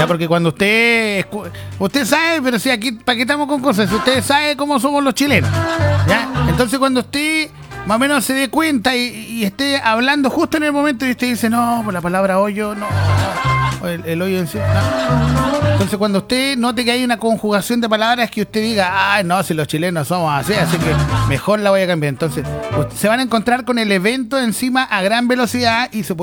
Ya, porque cuando usted sabe, pero si aquí, ¿para qué estamos con cosas? Si usted sabe cómo somos los chilenos, ¿ya? Entonces cuando usted más o menos se dé cuenta y esté hablando justo en el momento y usted dice, no, por la palabra hoyo, no, el hoyo en sí, no. Entonces cuando usted note que hay una conjugación de palabras que usted diga, ay, no, si los chilenos somos así que mejor la voy a cambiar. Entonces se van a encontrar con el evento encima a gran velocidad y se puede